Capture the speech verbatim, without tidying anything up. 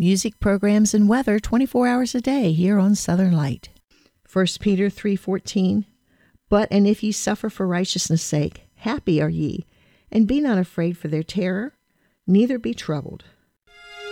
music programs and weather twenty-four hours a day here on Southern Light. First Peter three fourteen, But and if ye suffer for righteousness' sake, happy are ye, and be not afraid for their terror, neither be troubled.